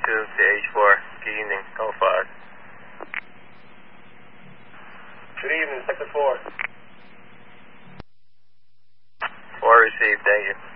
to H4. Good evening, call 5. Good evening, Sector 4. 4 received, thank you.